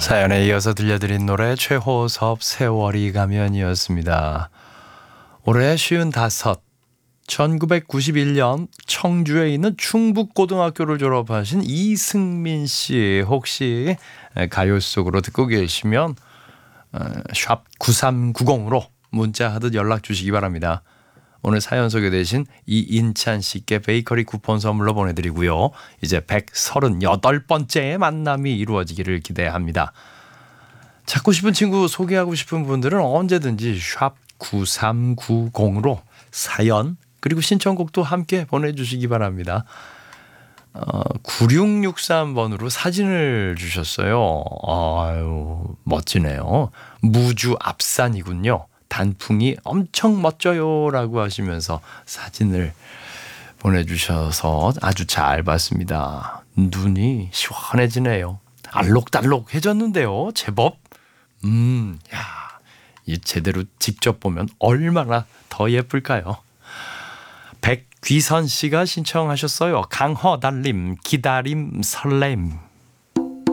사연에 이어서 들려드린 노래 최호섭 세월이 가면이었습니다. 올해 55, 1991년 청주에 있는 충북고등학교를 졸업하신 이승민 씨, 혹시 가요 속으로 듣고 계시면 샵 9390으로 문자하듯 연락 주시기 바랍니다. 오늘 사연 소개되신 이인찬 씨께 베이커리 쿠폰 선물로 보내드리고요. 이제 138번째의 만남이 이루어지기를 기대합니다. 찾고 싶은 친구, 소개하고 싶은 분들은 언제든지 샵 9390으로 사연 그리고 신청곡도 함께 보내주시기 바랍니다. 9663번으로 사진을 주셨어요. 아유, 멋지네요. 무주 앞산이군요. 단풍이 엄청 멋져요 라고 하시면서 사진을 보내주셔서 아주 잘 봤습니다. 눈이 시원해지네요. 알록달록해졌는데요. 제법. 야, 이 제대로 직접 보면 얼마나 더 예쁠까요? 백귀선 씨가 신청하셨어요. 강허달님, 기다림 설렘.